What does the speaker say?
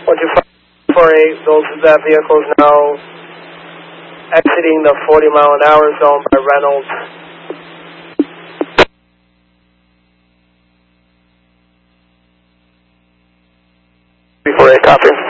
12548, that vehicle is now exiting the 40-mile-an-hour zone by Reynolds. 348, copy.